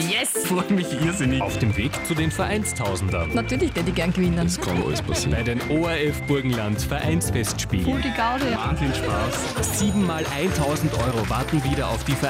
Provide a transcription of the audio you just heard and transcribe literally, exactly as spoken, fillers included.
Yes! Freue mich irrsinnig. Auf dem Weg zu den Vereinstausendern. Natürlich hätte ich gern gewinnen. Es kann alles passieren. Bei den O R F Burgenland Vereinsfestspielen. Voll die Gaude. Wahnsinn Spaß. Siebenmal tausend Euro warten wieder auf die